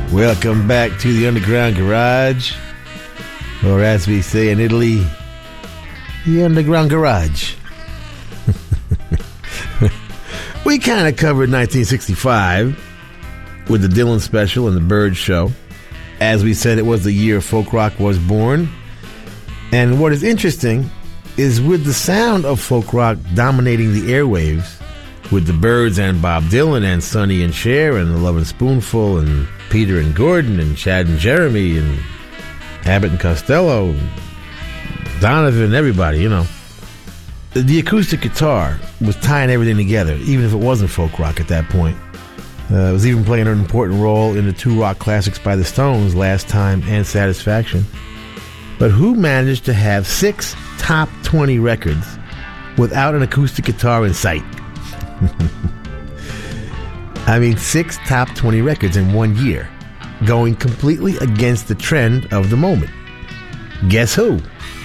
Welcome back to the Underground Garage, or as we say in Italy, the Underground Garage. We kind of covered 1965 with the Dylan Special and the Bird Show. As we said, it was the year folk rock was born. And what is interesting is with the sound of folk rock dominating the airwaves, with the Byrds and Bob Dylan and Sonny and Cher and the Lovin' Spoonful and Peter and Gordon and Chad and Jeremy and Abbott and Costello, and Donovan, everybody, you know. The acoustic guitar was tying everything together, even if it wasn't folk rock at that point. It was even playing an important role in the two rock classics by the Stones, Last Time and Satisfaction. But who managed to have 6 top 20 records without an acoustic guitar in sight? I mean, 6 top 20 records in 1 year, going completely against the trend of the moment. Guess who?